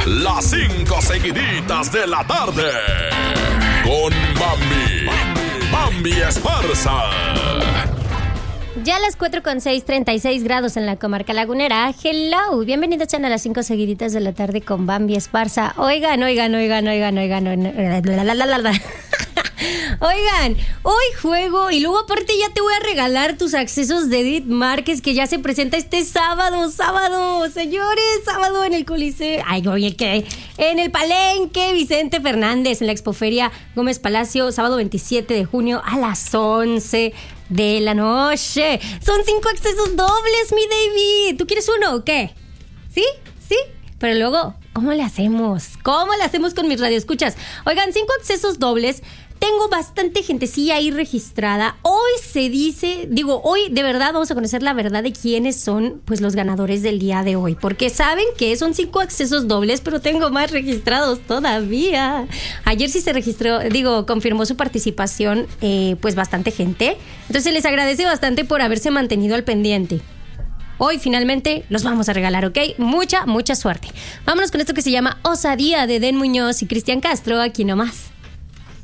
las 5 seguiditas de la tarde. Con Bambi Esparza. Ya a las 4:06, 36 grados en la comarca lagunera. Hello, bienvenidos a las 5 seguiditas de la tarde con Bambi Esparza. Oigan. Oigan, hoy juego y luego aparte ya te voy a regalar tus accesos de Edith Márquez, que ya se presenta este sábado, señores, sábado en el Coliseo. Ay, oye, ¿qué? En el Palenque Vicente Fernández, en la Expoferia Gómez Palacio, sábado 27 de junio a las 11 de la noche. Son 5 accesos dobles, mi David. ¿Tú quieres uno o qué? ¿Sí? Pero luego, ¿cómo le hacemos? ¿Cómo le hacemos con mis radioescuchas? Oigan, 5 accesos dobles. Tengo bastante gentecilla ahí registrada. Hoy hoy de verdad vamos a conocer la verdad de quiénes son pues los ganadores del día de hoy. Porque saben que son 5 accesos dobles, pero tengo más registrados todavía. Ayer sí se confirmó su participación pues bastante gente. Entonces les agradece bastante por haberse mantenido al pendiente. Hoy finalmente los vamos a regalar, ¿ok? Mucha suerte. Vámonos con esto que se llama Osadía de Den Muñoz y Cristian Castro, aquí nomás.